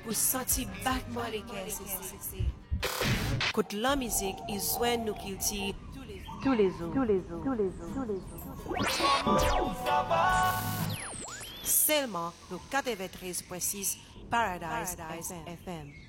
pour sentir battement les caisses. Côte la musique, ils joignent nous qu'ils tirent tous les jours. Seulement le 93.6 Paradise FM.